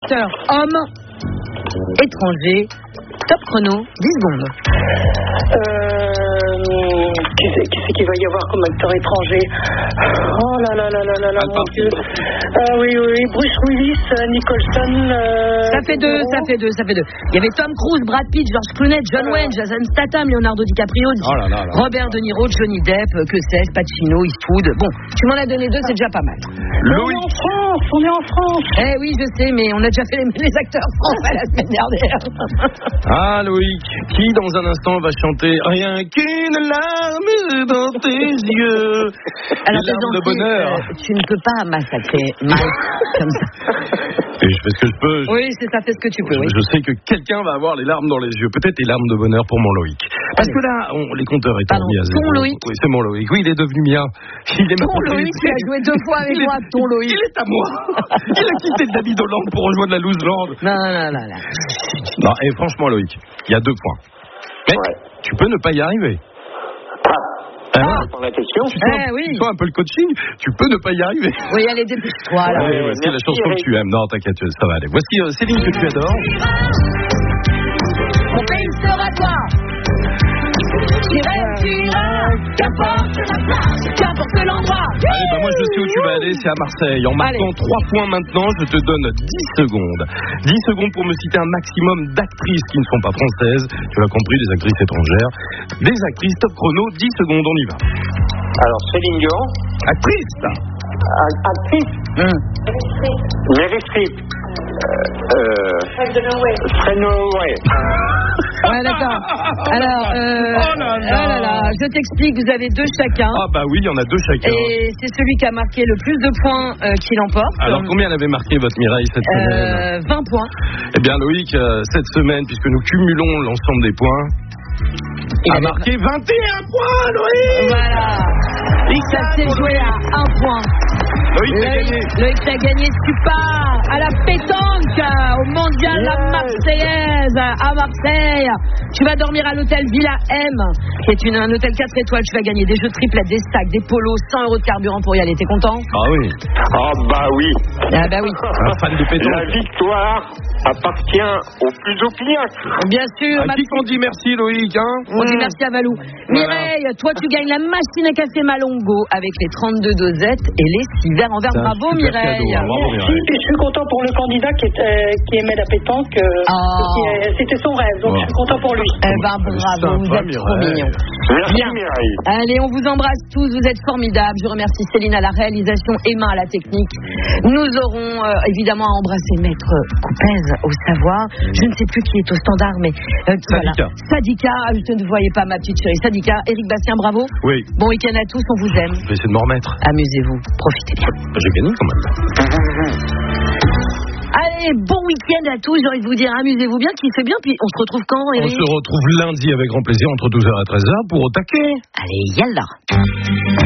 Acteur homme, étranger, top chrono, 10 secondes. Qui c'est qu'il va y avoir comme acteur étranger? Oh là là là là là là, mon Dieu. Oui, Bruce Willis, Nicholson. Ça fait deux. Il y avait Tom Cruise, Brad Pitt, George Clooney, John Wayne, Jason Statham, Leonardo DiCaprio, Robert De Niro, Johnny Depp, que sais-je, Pacino, Eastwood. Bon, tu m'en as donné 2, c'est déjà pas mal. On est en France. Eh oui, je sais, mais on a déjà fait les acteurs français la semaine dernière. Ah, Loïc, qui dans un instant va chanter Rien qu'une larme dans tes yeux. Alors, les larmes de bonheur. Tu ne peux pas massacrer Mike comme ça. Et je fais ce que je peux. Oui, c'est ça, fais ce que tu peux. Oui. Je sais que quelqu'un va avoir les larmes dans les yeux. Peut-être les larmes de bonheur pour mon Loïc. Parce que là, les compteurs étant mis à zéro. Ton Loïc. Oui, c'est mon Loïc. Oui, il est devenu mien. Il est ton Loïc, tu as joué 2 fois avec moi, ton Loïc. Il est à moi. Il a quitté le David Hollande pour rejoindre la Loseland. Non. Non, et franchement, Loïc, il y a 2 points. Mais tu peux ne pas y arriver. Pour la question. Tu sens un peu le coaching, tu peux ne pas y arriver. Oui, allez, dépêche-toi. Allez, voici la chanson que tu aimes. Non, t'inquiète, ça va aller. Voici Céline que tu adores. Mon pays sera toi. Qu'importe la place, qu'importe l'endroit. Allez, moi je sais où tu vas aller, c'est à Marseille. En marquant 3 points maintenant, je te donne 10 secondes. 10 secondes pour me citer un maximum d'actrices qui ne sont pas françaises. Tu l'as compris, des actrices étrangères. Des actrices, top chrono, 10 secondes, on y va. Alors, Céline Dion. Actrice. Actrice. Meryl Streep. Frenoway. Ouais, d'accord. Alors, je t'explique, vous avez 2 chacun. Ah bah oui, il y en a 2 chacun. Et c'est celui qui a marqué le plus de points qui l'emporte. Alors, combien elle avait marqué votre Mireille cette semaine? 20 points. Eh bien, Loïc, cette semaine, puisque nous cumulons l'ensemble des points, il a marqué 21 points, Loïc. Voilà. Ça s'est joué à 1 point. Loïc, t'as gagné. Tu pars à la pétanque, au mondial La Marseillaise, à Marseille. Tu vas dormir à l'hôtel Villa M, qui est un hôtel 4 étoiles. Tu vas gagner des jeux triplettes, des sacs, des polos, 100 € de carburant pour y aller. T'es content? Ah oui. Ah bah oui. Ah bah oui. Un fan de pétanque. La victoire appartient au plus opiniâtre. Bien sûr. À qui qu'on dit merci, Loïc, hein? On dit merci à Valou. Mireille, toi tu gagnes la machine à café Malongo avec les 32 dosettes et les 6 verres en verre. Bravo Mireille. Cadeau, bravo, Mireille. Et je suis content pour le candidat qui aimait la pétanque. C'était son rêve, donc je suis content pour lui. Eh ben bravo, vous êtes trop mignons. Merci Mireille. Allez, on vous embrasse tous, vous êtes formidables. Je remercie Céline à la réalisation, Emma à la technique. Nous aurons évidemment à embrasser Maître Coupez au savoir. Je ne sais plus qui est au standard, mais Sadika. Voilà. Sadika, je ne voyais pas ma petite chérie. Sadika, Éric Bastien, bravo. Oui. Bon week-end à tous, on vous aime. Je vais essayer de m'en remettre. Amusez-vous, profitez bien. J'ai gagné quand même. Allez, bon week-end à tous. J'ai envie de vous dire, amusez-vous bien, kiffez bien. Puis on se retrouve quand, Éric? On se retrouve lundi avec grand plaisir entre 12h et 13h pour Au taquet. Allez, yallah.